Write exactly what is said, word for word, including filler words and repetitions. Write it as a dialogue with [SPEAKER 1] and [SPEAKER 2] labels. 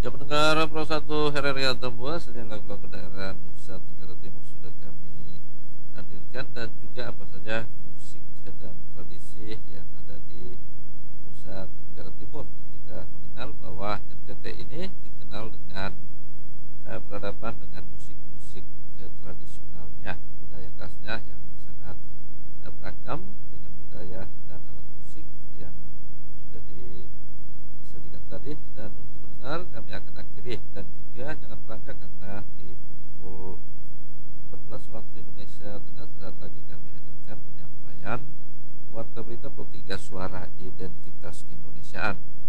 [SPEAKER 1] Ya pendengar Pro satu R R I Atambua, sejak lagu-lagu daerah Nusa Tenggara Timur sudah kami hadirkan, dan juga apa saja musik dan tradisi yang ada di Nusa Tenggara Timur. Kita mengenal bahwa N T T ini dikenal dengan eh, berhadapan dengan musik-musik eh, tradisionalnya, budaya khasnya yang sangat eh, beragam dengan budaya dan alat musik yang sudah disajikan tadi. Dan untuk mendengar, kami akan akhiri, dan juga jangan melangkah karena di pukul empat belas waktu Indonesia Tengah saat lagi kami hadirkan penyampaian Warta Berita Pro tiga Suara Identitas Indonesiaan.